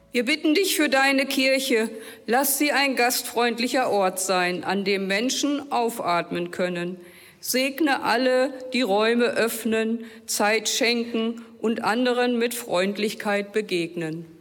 Wir bitten dich für deine Kirche, lass sie ein gastfreundlicher Ort sein, an dem Menschen aufatmen können. Segne alle, die Räume öffnen, Zeit schenken und anderen mit Freundlichkeit begegnen.